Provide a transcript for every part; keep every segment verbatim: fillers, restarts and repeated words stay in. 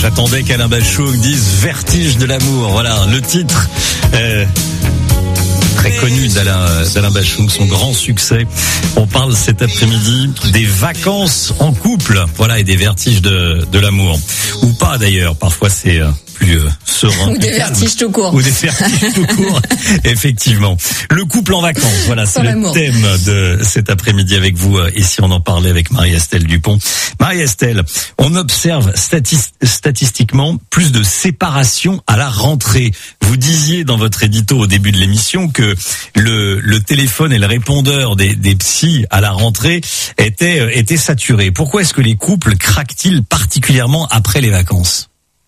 J'attendais qu'Alain Bachung dise Vertige de l'amour. Voilà, le titre euh, très connu d'Alain, d'Alain Bachung, son grand succès. On parle cet après-midi des vacances en couple, voilà, et des vertiges de, de l'amour. Ou pas d'ailleurs, parfois c'est plus euh, serein. Ou des vertiges tout court. Ou des vertiges tout court, effectivement. Le couple en vacances, voilà, c'est le thème de cet après-midi avec vous. Ici, on en parlait avec Marie-Estelle Dupont. Marie-Estelle, on observe statis- statistiquement plus de séparation à la rentrée. Vous disiez dans votre édito au début de l'émission que le, le téléphone et le répondeur des, des psys à la rentrée étaient, étaient saturés. Pourquoi est-ce que les couples craquent-ils particulièrement après les vacances ?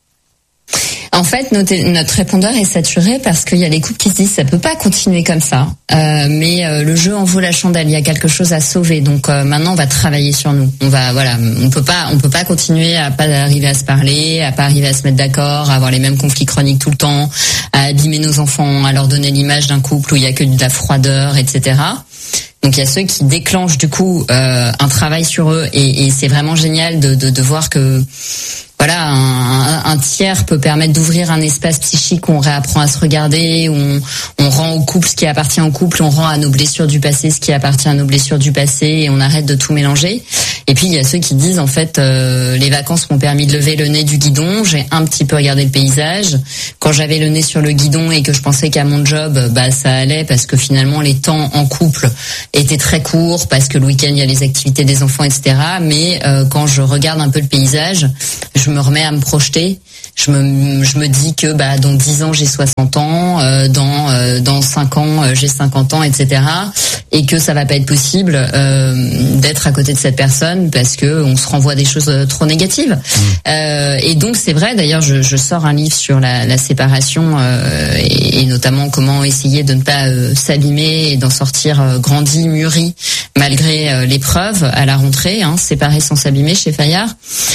En fait, notre, notre répondeur est saturé parce qu'il y a les couples qui se disent ça peut pas continuer comme ça. Euh, mais euh, le jeu en vaut la chandelle. Il y a quelque chose à sauver. Donc euh, maintenant, on va travailler sur nous. On va, voilà, on peut pas, on peut pas continuer à pas arriver à se parler, à pas arriver à se mettre d'accord, à avoir les mêmes conflits chroniques tout le temps, à abîmer nos enfants, à leur donner l'image d'un couple où il y a que de la froideur, et cetera. Donc il y a ceux qui déclenchent du coup euh, un travail sur eux et, et c'est vraiment génial de, de, de voir que voilà un, un tiers peut permettre d'ouvrir un espace psychique où on réapprend à se regarder, où on, on rend au couple ce qui appartient au couple, on rend à nos blessures du passé ce qui appartient à nos blessures du passé et on arrête de tout mélanger. Et puis il y a ceux qui disent en fait euh, les vacances m'ont permis de lever le nez du guidon, j'ai un petit peu regardé le paysage. Quand j'avais le nez sur le guidon et que je pensais qu'à mon job, bah ça allait parce que finalement les temps en couple étaient très courts parce que le week-end il y a les activités des enfants, et cetera. Mais euh, quand je regarde un peu le paysage, je me remets à me projeter. Je me, je me dis que bah dans dix ans j'ai soixante ans, euh, dans euh, dans cinq ans euh, j'ai cinquante ans, et cetera. Et que ça va pas être possible euh, d'être à côté de cette personne parce que on se renvoie des choses trop négatives. Mmh. Euh, et donc c'est vrai. D'ailleurs, je, je sors un livre sur la, la séparation euh, et, et notamment comment essayer de ne pas euh, s'abîmer et d'en sortir euh, grandi, mûri malgré euh, l'épreuve à la rentrée. Hein, séparer sans s'abîmer chez Fayard.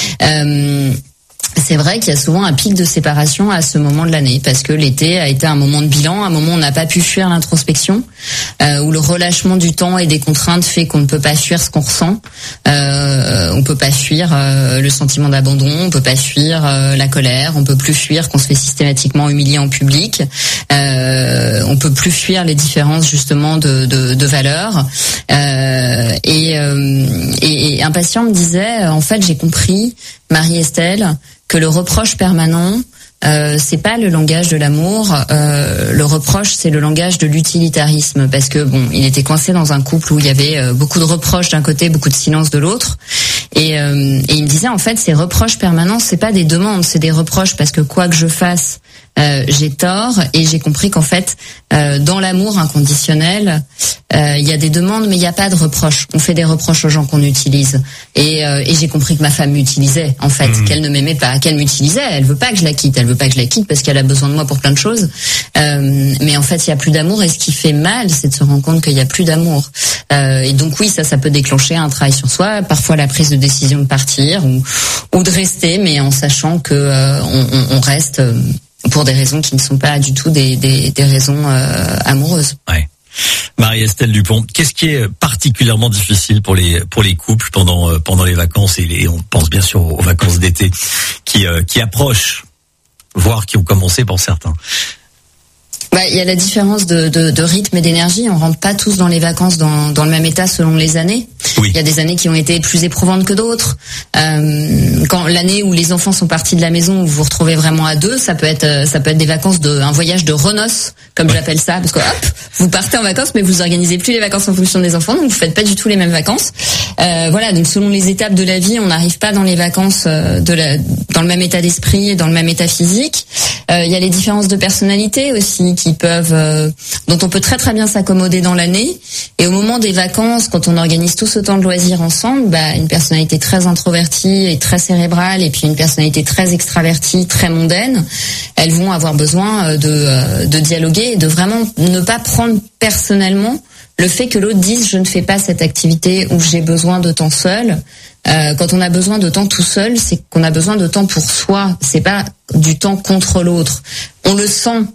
Euh, C'est vrai qu'il y a souvent un pic de séparation à ce moment de l'année parce que l'été a été un moment de bilan, un moment où on n'a pas pu fuir l'introspection, euh, où le relâchement du temps et des contraintes fait qu'on ne peut pas fuir ce qu'on ressent. Euh, on peut pas fuir euh, le sentiment d'abandon, on peut pas fuir euh, la colère, on peut plus fuir qu'on se fait systématiquement humilier en public, euh, on peut plus fuir les différences justement de, de, de valeurs. Euh, et, euh, et, et un patient me disait, en fait, j'ai compris, Marie-Estelle, que le reproche permanent, euh, c'est pas le langage de l'amour. Euh, le reproche, c'est le langage de l'utilitarisme, parce que bon, il était coincé dans un couple où il y avait euh, beaucoup de reproches d'un côté, beaucoup de silence de l'autre, et, euh, et il me disait en fait, ces reproches permanents, c'est pas des demandes, c'est des reproches parce que quoi que je fasse, euh, j'ai tort. Et j'ai compris qu'en fait, euh, dans l'amour inconditionnel, euh, il y a des demandes, mais il n'y a pas de reproches. On fait des reproches aux gens qu'on utilise. Et, euh, et j'ai compris que ma femme m'utilisait, en fait, mmh. qu'elle ne m'aimait pas, qu'elle m'utilisait. Elle veut pas que je la quitte. Elle veut pas que je la quitte parce qu'elle a besoin de moi pour plein de choses. Euh, mais en fait, il y a plus d'amour. Et ce qui fait mal, c'est de se rendre compte qu'il y a plus d'amour. Euh, et donc oui, ça, ça peut déclencher un travail sur soi. Parfois la prise de décision de partir ou, ou de rester, mais en sachant que euh, on, on reste euh, pour des raisons qui ne sont pas du tout des, des, des raisons euh, amoureuses. Ouais. Marie-Estelle Dupont, qu'est-ce qui est particulièrement difficile pour les pour les couples pendant pendant les vacances et les, on pense bien sûr aux vacances d'été qui euh, qui approchent, voire qui ont commencé pour certains? Bah, il y a la différence de, de, de rythme et d'énergie. On rentre pas tous dans les vacances dans, dans le même état selon les années. Oui. Il y a des années qui ont été plus éprouvantes que d'autres. Euh, quand l'année où les enfants sont partis de la maison, où vous vous retrouvez vraiment à deux, ça peut être ça peut être des vacances de un voyage de renoces, comme ouais. j'appelle ça, parce que hop, vous partez en vacances, mais vous organisez plus les vacances en fonction des enfants, donc vous faites pas du tout les mêmes vacances. Euh, voilà, donc selon les étapes de la vie, on n'arrive pas dans les vacances de la, dans le même état d'esprit et dans le même état physique. Euh, il y a les différences de personnalité aussi qui peuvent, euh, dont on peut très très bien s'accommoder dans l'année. Et au moment des vacances, quand on organise tout ce temps de loisirs ensemble, bah une personnalité très introvertie et très cérébrale, et puis une personnalité très extravertie, très mondaine, elles vont avoir besoin de de dialoguer et de vraiment ne pas prendre personnellement le fait que l'autre dise je ne fais pas cette activité ou j'ai besoin de temps seul. Euh, quand on a besoin de temps tout seul, c'est qu'on a besoin de temps pour soi. C'est pas du temps contre l'autre. On le sent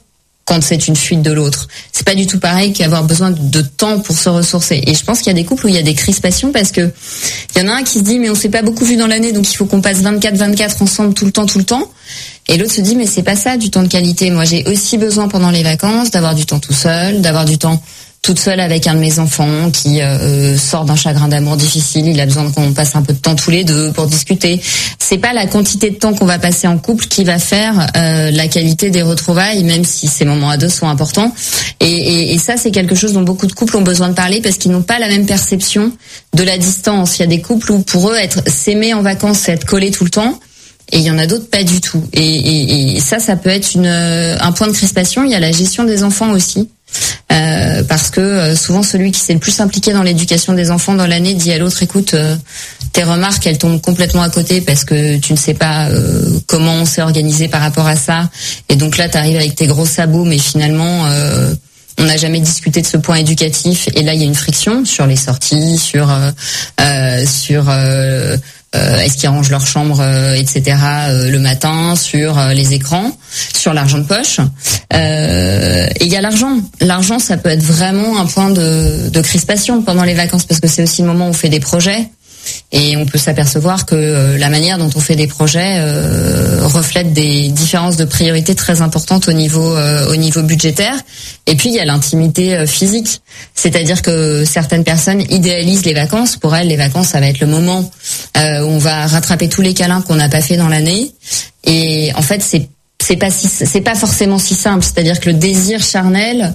quand c'est une fuite de l'autre. C'est pas du tout pareil qu'avoir besoin de temps pour se ressourcer. Et je pense qu'il y a des couples où il y a des crispations parce que il y en a un qui se dit mais on s'est pas beaucoup vu dans l'année donc il faut qu'on passe vingt-quatre vingt-quatre ensemble tout le temps tout le temps. Et l'autre se dit mais c'est pas ça du temps de qualité. Moi j'ai aussi besoin pendant les vacances d'avoir du temps tout seul, d'avoir du temps toute seule avec un de mes enfants qui euh, sort d'un chagrin d'amour difficile, il a besoin qu'on passe un peu de temps tous les deux pour discuter. C'est pas la quantité de temps qu'on va passer en couple qui va faire euh, la qualité des retrouvailles, même si ces moments à deux sont importants. Et, et, et ça, c'est quelque chose dont beaucoup de couples ont besoin de parler parce qu'ils n'ont pas la même perception de la distance. Il y a des couples où pour eux, être s'aimer en vacances, c'est être collé tout le temps. Et il y en a d'autres pas du tout. Et, et, et ça, ça peut être une, un point de crispation. Il y a la gestion des enfants aussi. Euh, parce que euh, souvent celui qui s'est le plus impliqué dans l'éducation des enfants dans l'année dit à l'autre écoute euh, tes remarques elles tombent complètement à côté parce que tu ne sais pas euh, comment on s'est organisé par rapport à ça et donc là t'arrives avec tes gros sabots mais finalement euh, on n'a jamais discuté de ce point éducatif et là il y a une friction sur les sorties sur euh, euh, sur euh, Euh, est-ce qu'ils rangent leur chambre, euh, et cetera euh, le matin, sur euh, les écrans, sur l'argent de poche. Euh, et il y a l'argent. L'argent, ça peut être vraiment un point de, de crispation pendant les vacances parce que c'est aussi le moment où on fait des projets. Et on peut s'apercevoir que euh, la manière dont on fait des projets euh, reflète des différences de priorité très importantes au niveau euh, au niveau budgétaire. Et puis il y a l'intimité euh, physique, c'est-à-dire que certaines personnes idéalisent les vacances. Pour elles, les vacances, ça va être le moment euh, où on va rattraper tous les câlins qu'on n'a pas fait dans l'année. Et en fait, c'est c'est pas si, c'est pas forcément si simple. C'est-à-dire que le désir charnel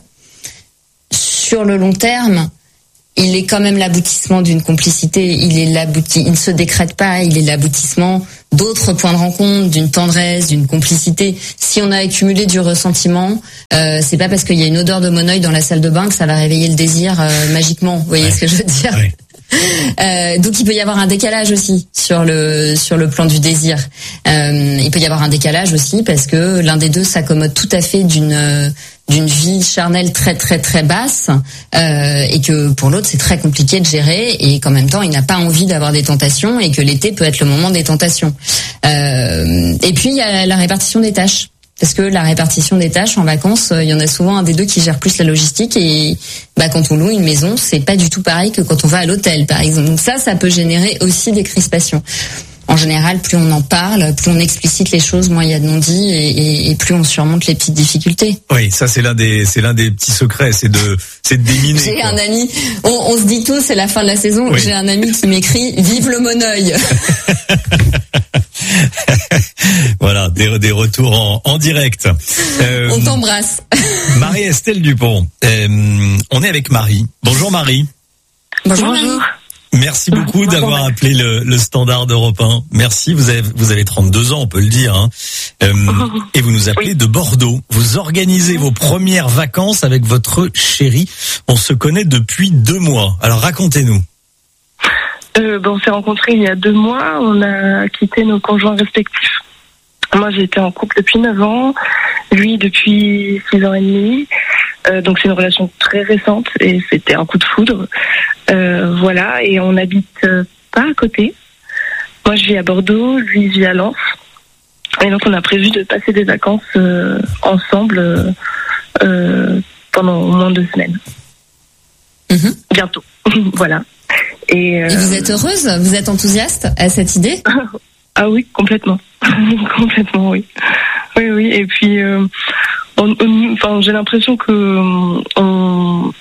sur le long terme, il est quand même l'aboutissement d'une complicité, il est l'abouti, il ne se décrète pas, il est l'aboutissement d'autres points de rencontre, d'une tendresse, d'une complicité. Si on a accumulé du ressentiment, euh, c'est pas parce qu'il y a une odeur de monoeil dans la salle de bain que ça va réveiller le désir euh, magiquement. Vous voyez ouais. ce que je veux dire ouais. Euh, donc il peut y avoir un décalage aussi sur le sur le plan du désir. Euh, il peut y avoir un décalage aussi parce que l'un des deux s'accommode tout à fait d'une d'une vie charnelle très très très basse euh, et que pour l'autre c'est très compliqué de gérer et qu'en même temps il n'a pas envie d'avoir des tentations et que l'été peut être le moment des tentations. Euh, et puis il y a la répartition des tâches. Parce que la répartition des tâches en vacances, il y en a souvent un des deux qui gère plus la logistique et bah quand on loue une maison, c'est pas du tout pareil que quand on va à l'hôtel par exemple. Donc ça, ça peut générer aussi des crispations. En général, plus on en parle, plus on explicite les choses, moins il y a de non-dits et, et, et plus on surmonte les petites difficultés. Oui, ça c'est l'un des c'est l'un des petits secrets, c'est de c'est de déminer. J'ai quoi. un ami, on, on se dit tous, c'est la fin de la saison. Oui. J'ai un ami qui m'écrit "Vive le monoeil". Voilà, des, des retours en, en direct. Euh, on t'embrasse. Marie-Estelle Dupont. Euh, on est avec Marie. Bonjour Marie. Bonjour Marie. Merci beaucoup d'avoir appelé le, le standard d'Europe un. Merci, vous avez vous avez trente-deux ans, on peut le dire. Hein. Euh, et vous nous appelez oui. de Bordeaux. Vous organisez vos premières vacances avec votre chéri. On se connaît depuis deux mois. Alors racontez-nous. Euh, ben, on s'est rencontrés il y a deux mois. On a quitté nos conjoints respectifs. Moi, j'ai été en couple depuis neuf ans. Lui, depuis six ans et demi. Euh, donc, c'est une relation très récente et c'était un coup de foudre. Euh, voilà. Et on n'habite euh, pas à côté. Moi, je vis à Bordeaux. Lui, il vit à Lens. Et donc, on a prévu de passer des vacances euh, ensemble euh, euh, pendant au moins deux semaines. Mm-hmm. Bientôt. Voilà. Et, euh... et vous êtes heureuse? Vous êtes enthousiaste à cette idée? Ah oui, complètement. Complètement, oui. Oui, oui. Et puis, euh, on, on, enfin, j'ai l'impression que on,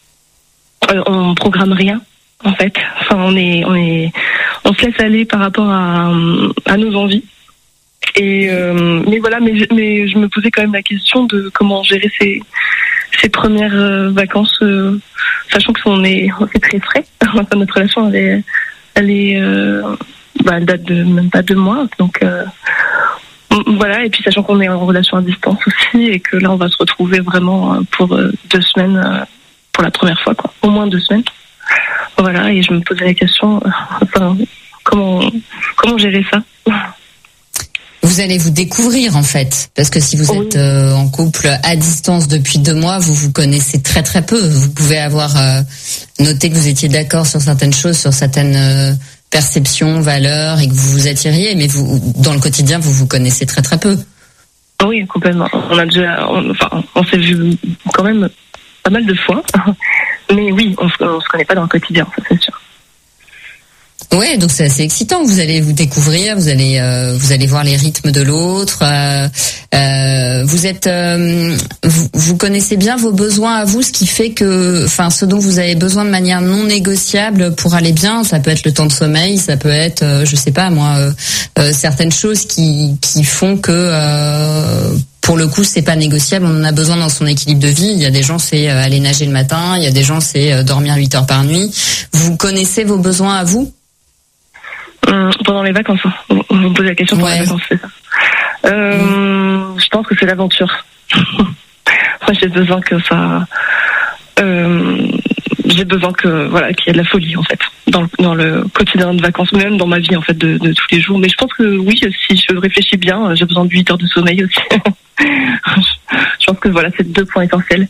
on programme rien, en fait. Enfin, on est, on est, on se laisse aller par rapport à, à nos envies. Et euh, mais voilà, mais, mais je me posais quand même la question de comment gérer ces, ces premières euh, vacances, euh, sachant que on est, on est très frais. Enfin, notre relation, elle est, elle est, euh, bah, elle date de même pas deux mois, donc euh, voilà. Et puis sachant qu'on est en relation à distance aussi, et que là, on va se retrouver vraiment pour euh, deux semaines, euh, pour la première fois, quoi, au moins deux semaines. Voilà, et je me posais la question, euh, enfin, comment, comment gérer ça? Vous allez vous découvrir en fait, parce que si vous oui. êtes euh, en couple à distance depuis deux mois, vous vous connaissez très très peu. Vous pouvez avoir euh, noté que vous étiez d'accord sur certaines choses, sur certaines euh, perceptions, valeurs, et que vous vous attiriez, mais vous, dans le quotidien, vous vous connaissez très très peu. Oui, complètement. On a déjà, on, enfin, on s'est vu quand même pas mal de fois, mais oui, on, on se connaît pas dans le quotidien, ça c'est sûr. Ouais, donc c'est assez excitant. Vous allez vous découvrir, vous allez euh, vous allez voir les rythmes de l'autre. Euh, euh, vous êtes, euh, vous, vous connaissez bien vos besoins à vous, ce qui fait que, enfin, ce dont vous avez besoin de manière non négociable pour aller bien. Ça peut être le temps de sommeil, ça peut être, euh, je sais pas moi, euh, euh, certaines choses qui qui font que. Euh, Pour le coup, c'est pas négociable. On en a besoin dans son équilibre de vie. Il y a des gens, c'est aller nager le matin. Il y a des gens, c'est dormir huit heures par nuit. Vous connaissez vos besoins à vous? Hum, pendant les vacances, on me pose la question pendant ouais. les vacances, c'est ça. Euh, mmh. Je pense que c'est l'aventure. Moi, j'ai besoin que ça. Euh, j'ai besoin que voilà qu'il y ait de la folie en fait dans le, dans le quotidien de vacances, même dans ma vie en fait de, de tous les jours. Mais je pense que oui, si je réfléchis bien, j'ai besoin de huit heures de sommeil aussi. Je pense que voilà, c'est deux points essentiels.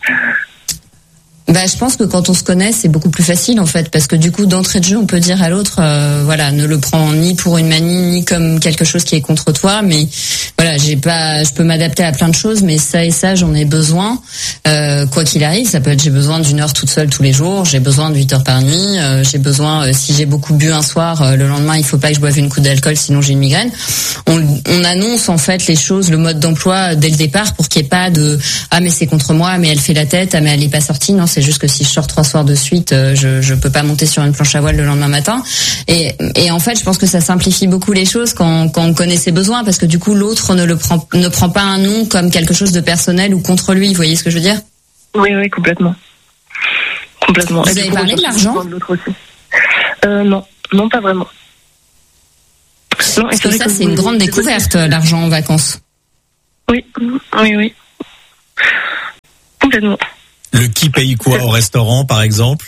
Bah, je pense que quand on se connaît, c'est beaucoup plus facile en fait, parce que du coup, d'entrée de jeu, on peut dire à l'autre, euh, voilà, ne le prends ni pour une manie, ni comme quelque chose qui est contre toi, mais voilà, j'ai pas, je peux m'adapter à plein de choses, mais ça et ça, j'en ai besoin, euh, quoi qu'il arrive. Ça peut être, j'ai besoin d'une heure toute seule tous les jours, j'ai besoin de huit heures par nuit, euh, j'ai besoin, euh, si j'ai beaucoup bu un soir, euh, le lendemain, il faut pas que je boive une coupe d'alcool, sinon j'ai une migraine. On, on annonce en fait les choses, le mode d'emploi dès le départ, pour qu'il n'y ait pas de, ah mais c'est contre moi, mais elle fait la tête, ah mais elle est pas sortie, non. C'est juste que si je sors trois soirs de suite, je je peux pas monter sur une planche à voile le lendemain matin. Et et en fait, je pense que ça simplifie beaucoup les choses quand quand on connaît ses besoins, parce que du coup l'autre ne le prend ne prend pas un non comme quelque chose de personnel ou contre lui. Vous voyez ce que je veux dire? Oui, oui, complètement, complètement. Vous avez parlé de l'argent? De l'autre aussi. Euh, non, non, pas vraiment. Non, parce que ça, c'est une grande découverte, l'argent en vacances. Oui, oui, oui, complètement. Le qui paye quoi au restaurant, par exemple?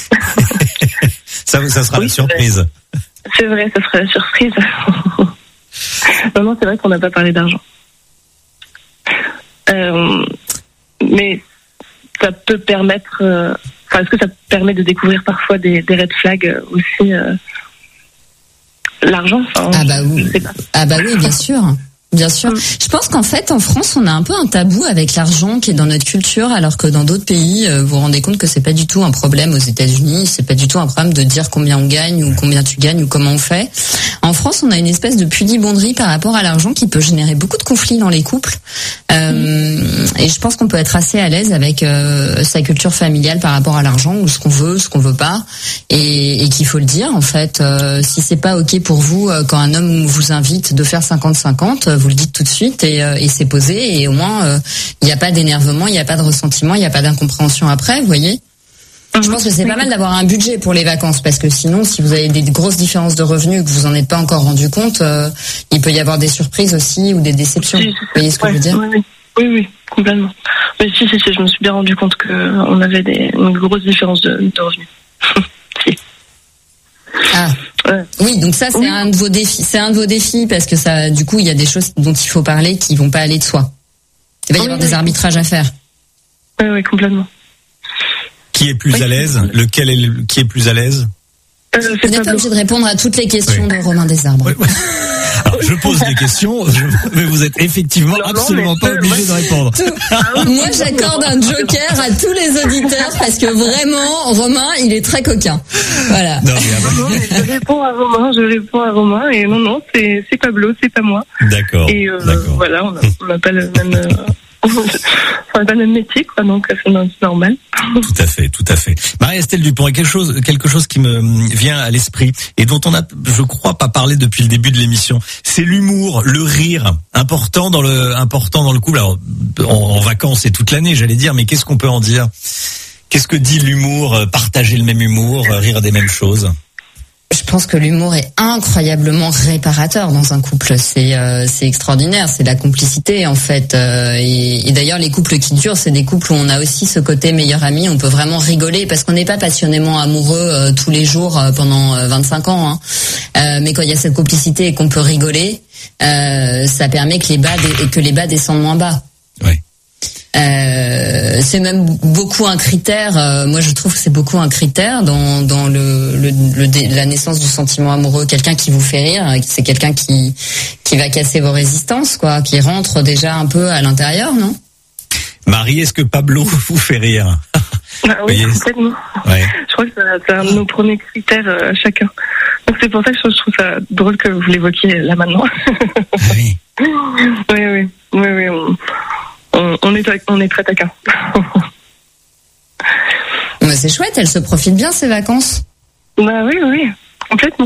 ça, ça sera oui, la surprise. C'est vrai, ça sera la surprise. non, non, c'est vrai qu'on n'a pas parlé d'argent. Euh, mais ça peut permettre... Euh, enfin, est-ce que ça permet de découvrir parfois des, des red flags aussi euh, l'argent, enfin, ah bah oui. Ah bah oui, bien sûr. Bien sûr. Je pense qu'en fait, en France, on a un peu un tabou avec l'argent qui est dans notre culture, alors que dans d'autres pays, vous vous rendez compte que c'est pas du tout un problème. Aux États-Unis, c'est pas du tout un problème de dire combien on gagne ou combien tu gagnes ou comment on fait. En France, on a une espèce de pudibonderie par rapport à l'argent qui peut générer beaucoup de conflits dans les couples. Euh, et je pense qu'on peut être assez à l'aise avec euh, sa culture familiale par rapport à l'argent, ou ce qu'on veut, ce qu'on veut pas, et, et qu'il faut le dire. En fait, euh, si c'est pas ok pour vous euh, quand un homme vous invite de faire cinquante cinquante, vous le dites tout de suite et, euh, et c'est posé, et au moins il euh, n'y a pas d'énervement, il n'y a pas de ressentiment, il n'y a pas d'incompréhension après, vous voyez. Je pense que c'est pas mal d'avoir un budget pour les vacances, parce que sinon, si vous avez des grosses différences de revenus et que vous en êtes pas encore rendu compte, euh, il peut y avoir des surprises aussi ou des déceptions. Vous voyez ce que ouais, je veux dire? Oui, oui, oui, oui, complètement. Mais si, si, si, je me suis bien rendu compte qu'on avait des une grosse différence de, de revenus. Si. Ah. Ouais. Oui, donc ça c'est oui. un de vos défis, c'est un de vos défis, parce que ça, du coup, il y a des choses dont il faut parler qui vont pas aller de soi. Il va y oui, avoir oui. des arbitrages à faire. Oui, oui, complètement. Qui est plus oui. à l'aise? Lequel est le, qui est plus à l'aise? euh, Vous n'êtes pas obligé de répondre à toutes les questions oui. de Romain Desarbres. Oui, oui. Alors, je pose des questions, je, mais vous êtes effectivement non, absolument non, pas obligé de répondre. Tout, moi, j'accorde un joker à tous les auditeurs, parce que vraiment, Romain, il est très coquin. Voilà. Non, mais non, mais je réponds à Romain, je réponds à Romain, et non, non, c'est, c'est Pablo, c'est pas moi. D'accord. Et euh, d'accord. Voilà, on n'a pas le même... Euh, on n'a pas le même métier, quoi, donc c'est normal. Tout à fait, tout à fait. Marie-Estelle Dupont, il y a quelque chose, quelque chose qui me vient à l'esprit et dont on a, je crois, pas parlé depuis le début de l'émission. C'est l'humour, le rire, important dans le, important dans le couple. Alors, en, en vacances et toute l'année, j'allais dire, mais qu'est-ce qu'on peut en dire? Qu'est-ce que dit l'humour? Partager le même humour, rire des mêmes choses? Je pense que l'humour est incroyablement réparateur dans un couple. C'est euh, c'est extraordinaire, c'est la complicité en fait. Euh, et, et d'ailleurs, les couples qui durent, c'est des couples où on a aussi ce côté meilleur ami. On peut vraiment rigoler, parce qu'on n'est pas passionnément amoureux euh, tous les jours euh, pendant euh, vingt-cinq ans. Hein. Euh, mais quand il y a cette complicité et qu'on peut rigoler, euh, ça permet que les bas dé- que les bas descendent moins bas. Oui. Euh, c'est même beaucoup un critère. Euh, moi, je trouve que c'est beaucoup un critère dans dans le, le, le la naissance du sentiment amoureux. Quelqu'un qui vous fait rire, c'est quelqu'un qui qui va casser vos résistances, quoi, qui rentre déjà un peu à l'intérieur, non? Marie, est-ce que Pablo vous fait rire? Ah oui, complètement. Ouais. Je crois que c'est un de nos premiers critères euh, chacun. Donc c'est pour ça que je trouve ça drôle que vous l'évoquiez là maintenant. Oui. Oui, oui, oui, oui. On, on, on est on est très taquin. Mais c'est chouette, elle se profite bien ces vacances. Bah oui, oui, complètement.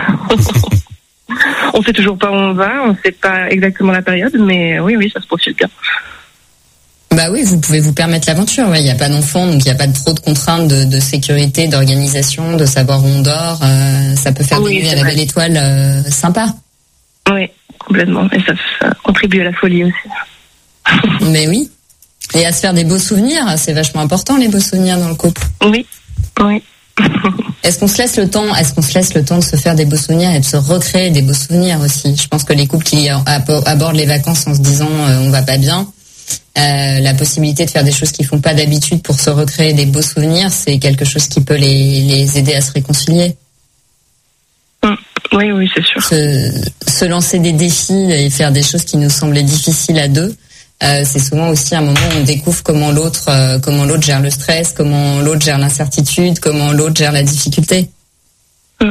On sait toujours pas où on va, on sait pas exactement la période, mais oui, oui, ça se profite bien. Bah oui, vous pouvez vous permettre l'aventure. Ouais, il n'y a pas d'enfant, donc il n'y a pas de trop de contraintes de, de sécurité, d'organisation, de savoir où on dort. Euh, ça peut faire oui, des nuits à la belle étoile euh, sympa. Oui, complètement. Et ça, ça contribue à la folie aussi. Mais oui. Et à se faire des beaux souvenirs, c'est vachement important les beaux souvenirs dans le couple. Oui, oui. Est-ce qu'on se laisse le temps, est-ce qu'on se laisse le temps de se faire des beaux souvenirs et de se recréer des beaux souvenirs aussi? Je pense que les couples qui abordent les vacances en se disant euh, on va pas bien. Euh, la possibilité de faire des choses qu'ils font pas d'habitude pour se recréer des beaux souvenirs, c'est quelque chose qui peut les, les aider à se réconcilier. Mmh. Oui, oui, c'est sûr. Se, se lancer des défis et faire des choses qui nous semblaient difficiles à deux, euh, c'est souvent aussi un moment où on découvre comment l'autre, euh, comment l'autre gère le stress, comment l'autre gère l'incertitude, comment l'autre gère la difficulté. Mmh.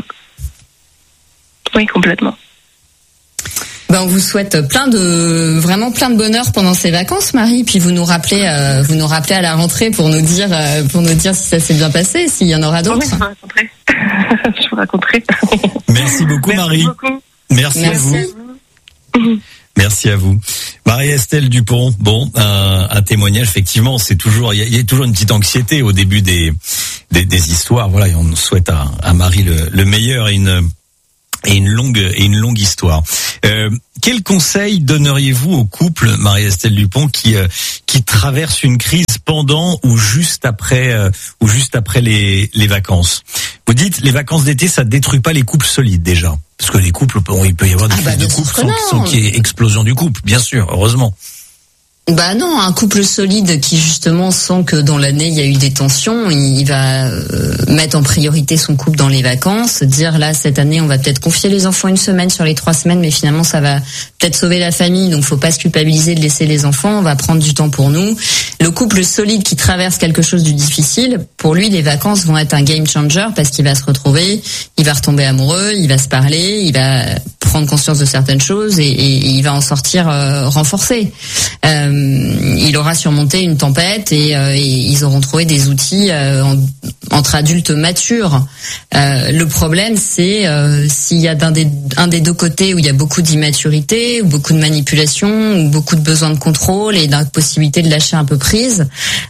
Oui, complètement. Ben, on vous souhaite plein de, vraiment plein de bonheur pendant ces vacances, Marie. Puis vous nous rappelez, euh, vous nous rappelez à la rentrée pour nous dire, euh, pour nous dire si ça s'est bien passé, s'il y en aura d'autres. Oui, je vous raconterai. je vous raconterai. Merci beaucoup, Merci Marie. Beaucoup. Merci, Merci à vous. À vous. Merci à vous. Marie-Estelle Dupont. Bon, un, un témoignage, effectivement, c'est toujours, il y, y a toujours une petite anxiété au début des, des, des histoires. Voilà, et on souhaite à, à Marie le, le meilleur et une, et une longue et une longue histoire. Euh, quel conseil donneriez-vous au couple, Marie-Estelle Dupont, qui euh, qui traverse une crise pendant ou juste après euh, ou juste après les les vacances? Vous dites les vacances d'été, ça détruit pas les couples solides déjà, parce que les couples, bon, il peut y avoir des ah bah, crises de couple sans, sans qu'il y ait explosion du couple, bien sûr, heureusement. Bah non, un couple solide qui justement sent que dans l'année il y a eu des tensions, il va euh, mettre en priorité son couple dans les vacances, dire là cette année on va peut-être confier les enfants une semaine sur les trois semaines, mais finalement ça va peut-être sauver la famille, donc faut pas se culpabiliser de laisser les enfants, on va prendre du temps pour nous. Le couple solide qui traverse quelque chose de difficile, pour lui les vacances vont être un game changer parce qu'il va se retrouver, il va retomber amoureux, il va se parler, il va prendre conscience de certaines choses et, et, et il va en sortir euh, renforcé. Euh, il aura surmonté une tempête et, euh, et ils auront trouvé des outils euh, en, entre adultes matures. Euh, le problème, c'est euh, s'il y a d'un des, un des deux côtés où il y a beaucoup d'immaturité, ou beaucoup de manipulation, ou beaucoup de besoin de contrôle et d'impossibilité de lâcher un peu prise,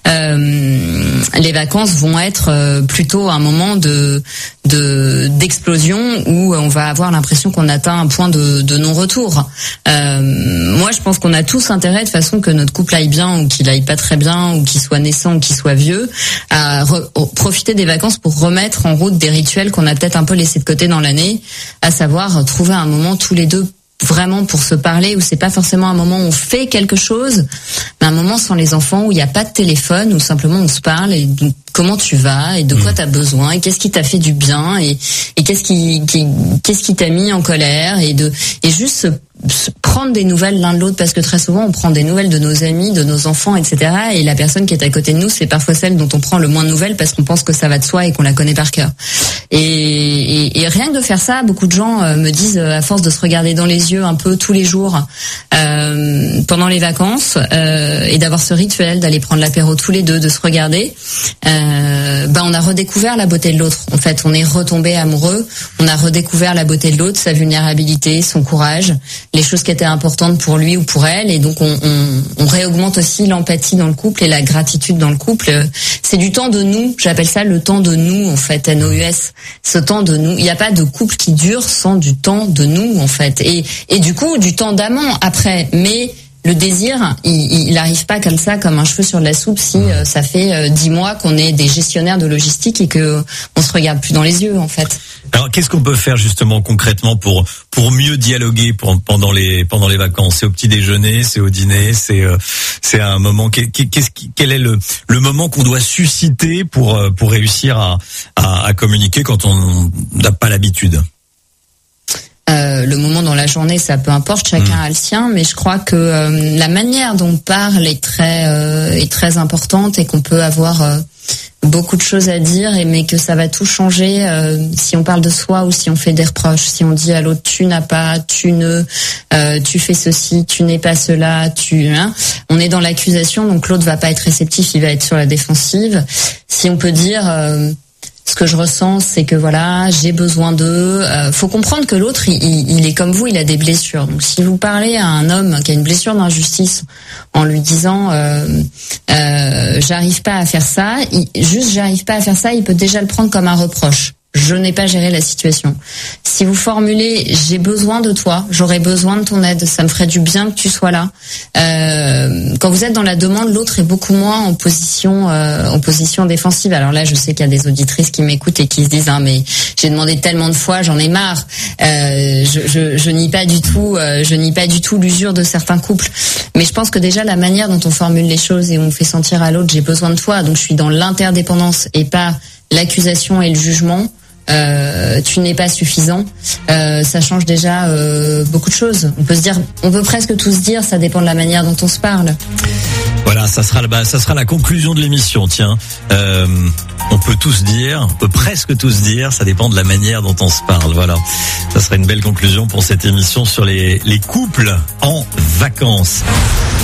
euh, les vacances vont être euh, plutôt un moment de, de d'explosion où on va avoir l'impression qu'on atteint un point de, de non-retour. Euh, moi, je pense qu'on a tous intérêt, de façon que notre couple aille bien ou qu'il aille pas très bien ou qu'il soit naissant ou qu'il soit vieux, à re- profiter des vacances pour remettre en route des rituels qu'on a peut-être un peu laissés de côté dans l'année, à savoir trouver un moment tous les deux vraiment pour se parler, où c'est pas forcément un moment où on fait quelque chose, mais un moment sans les enfants où il n'y a pas de téléphone, où simplement on se parle et de comment tu vas et de quoi tu as besoin et qu'est-ce qui t'a fait du bien et, et qu'est-ce qui, qui qu'est-ce qui t'a mis en colère et de et juste se, se prendre des nouvelles l'un de l'autre, parce que très souvent on prend des nouvelles de nos amis, de nos enfants, et cetera. Et la personne qui est à côté de nous, c'est parfois celle dont on prend le moins de nouvelles parce qu'on pense que ça va de soi et qu'on la connaît par cœur. Et, et, et rien que de faire ça, beaucoup de gens euh, me disent, euh, à force de se regarder dans les yeux un peu tous les jours euh, pendant les vacances euh, et d'avoir ce rituel d'aller prendre l'apéro tous les deux, de se regarder, euh, ben on a redécouvert la beauté de l'autre. En fait, on est retombé amoureux, on a redécouvert la beauté de l'autre, sa vulnérabilité, son courage, les choses qui étaient importantes pour lui ou pour elle, et donc on, on, on réaugmente aussi l'empathie dans le couple et la gratitude dans le couple. C'est du temps de nous, j'appelle ça le temps de nous en fait, N O U S. Ce temps de nous, il n'y a pas de couple qui dure sans du temps de nous en fait, et et du coup du temps d'amant après, mais le désir, il n'arrive pas comme ça, comme un cheveu sur de la soupe, si euh, ça fait euh, dix mois qu'on est des gestionnaires de logistique et que on se regarde plus dans les yeux, en fait. Alors, qu'est-ce qu'on peut faire justement concrètement pour pour mieux dialoguer pour, pendant les pendant les vacances? C'est au petit déjeuner, c'est au dîner, c'est euh, c'est un moment. Qu'est-ce quel est le le moment qu'on doit susciter pour pour réussir à à, à communiquer quand on n'a pas l'habitude? Euh, le moment dans la journée, ça peu importe, chacun mmh. a le sien, mais je crois que euh, la manière dont on parle est très euh, est très importante et qu'on peut avoir euh, beaucoup de choses à dire, et mais que ça va tout changer euh, si on parle de soi ou si on fait des reproches. Si on dit à l'autre tu n'as pas, tu ne, euh, tu fais ceci, tu n'es pas cela, tu, hein, on est dans l'accusation, donc l'autre va pas être réceptif, il va être sur la défensive. Si on peut dire euh, ce que je ressens, c'est que voilà, j'ai besoin d'eux. Euh, faut comprendre que l'autre, il, il est comme vous, il a des blessures. Donc, si vous parlez à un homme qui a une blessure d'injustice en lui disant euh, euh, j'arrive pas à faire ça, il, juste j'arrive pas à faire ça, il peut déjà le prendre comme un reproche. Je n'ai pas géré la situation. Si vous formulez j'ai besoin de toi, j'aurais besoin de ton aide, ça me ferait du bien que tu sois là. Euh, quand vous êtes dans la demande, l'autre est beaucoup moins en position euh, en position défensive. Alors là, je sais qu'il y a des auditrices qui m'écoutent et qui se disent ah mais j'ai demandé tellement de fois, j'en ai marre. Euh, je, je, je nie pas du tout, euh, je nie pas du tout l'usure de certains couples. Mais je pense que déjà la manière dont on formule les choses et on fait sentir à l'autre j'ai besoin de toi, donc je suis dans l'interdépendance et pas l'accusation et le jugement. Euh, tu n'es pas suffisant, euh, ça change déjà euh, beaucoup de choses. On peut se dire, on peut presque tous dire, ça dépend de la manière dont on se parle. Voilà, ça sera bah, ça sera la conclusion de l'émission. Tiens, euh, on peut tous dire, on peut presque tous dire, ça dépend de la manière dont on se parle. Voilà, ça sera une belle conclusion pour cette émission sur les les couples en vacances.